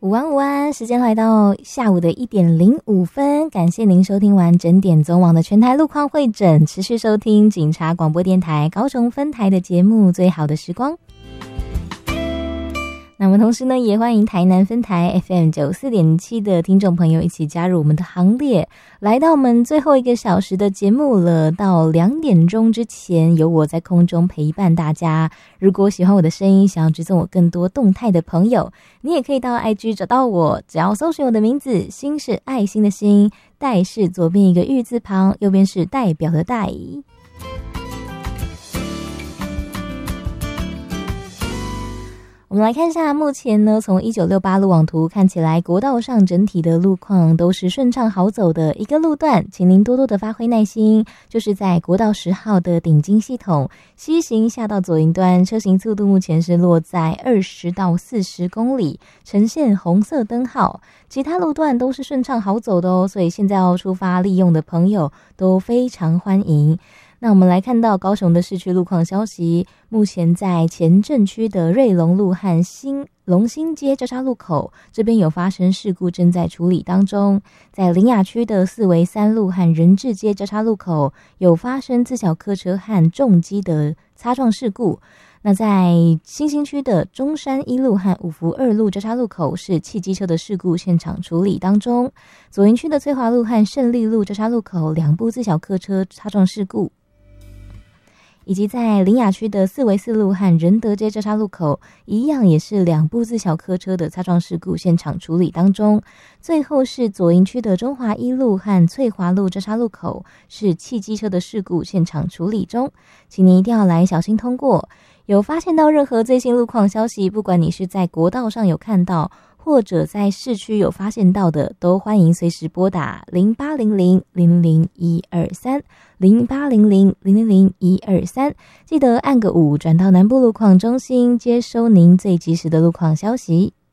午安午安，时间来到下午的1:05，感谢您收听完整点总网的全台路况会诊，持续收听警察广播电台高雄分台的节目《最好的时光》。那么同时呢，也欢迎台南分台 FM94.7 的听众朋友一起加入我们的行列，来到我们最后1个小时的节目了。到2点钟之前，由我在空中陪伴大家。如果喜欢我的声音，想要追踪我更多动态的朋友，你也可以到 IG 找到我，只要搜寻我的名字，心是爱心的心，代是左边一个玉字旁，右边是代表的代。我们来看一下，目前呢，从1968路网图看起来，国道上整体的路况都是顺畅好走的一个路段，请您多多的发挥耐心。就是在国道10号的顶金系统西行下到左营端，车行速度目前是落在20到40公里，呈现红色灯号。其他路段都是顺畅好走的哦，所以现在要出发利用的朋友都非常欢迎。那我们来看到高雄的市区路况消息，目前在前镇区的瑞隆路和龙兴街交叉路口这边有发生事故，正在处理当中。在苓雅区的四维3路和仁智街交叉路口有发生自小客车和重机的擦撞事故。那在新兴区的中山1路和五福2路交叉路口是汽机车的事故现场处理当中。左营区的翠华路和胜利路交叉路口2部自小客车擦撞事故。以及在苓雅区的四维4路和仁德街交叉路口一样也是2部自小客车的擦撞事故现场处理当中。最后是左营区的中华1路和翠华路交叉路口是汽机车的事故现场处理中，请您一定要来小心通过。有发现到任何最新路况消息，不管你是在国道上有看到或者在市区有发现到的，都欢迎随时拨打0800-00123 0800-00123，记得按个5转到南部路况中心，接收您最及时的路况消息。